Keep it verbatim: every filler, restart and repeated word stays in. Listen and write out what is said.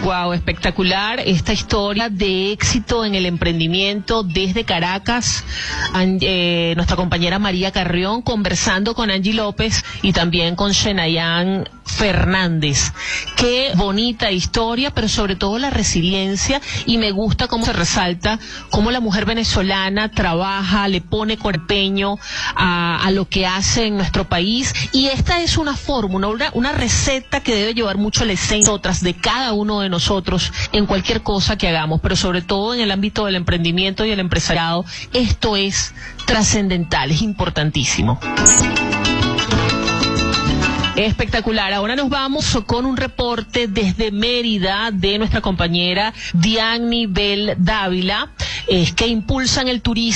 Wow, espectacular esta historia de éxito en el emprendimiento desde Caracas. An eh, nuestra compañera María Carrión conversando con Angie López y también con Shenayan Fernández. Qué bonita historia, pero sobre todo la resiliencia, y me gusta cómo se resalta cómo la mujer venezolana trabaja, le pone empeño a, a lo que hace en nuestro país, y esta es una fórmula, una, una receta que debe llevar mucho la esencia otras de cada uno de nosotros en cualquier cosa que hagamos, pero sobre todo en el ámbito del emprendimiento y el empresariado. Esto es trascendental, es importantísimo. Espectacular. Ahora nos vamos con un reporte desde Mérida de nuestra compañera Diany Bel Dávila, es que impulsan el turismo